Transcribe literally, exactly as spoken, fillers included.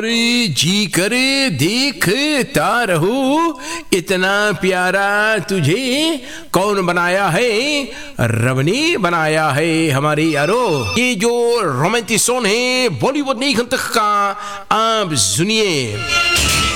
अरे जी करे देखता रहूं, इतना प्यारा तुझे कौन बनाया है? रब ने बनाया है हमारे यारो। ये जो रोमांटिक सॉन्ग है बॉलीवुड नहीं का, आप सुनिए।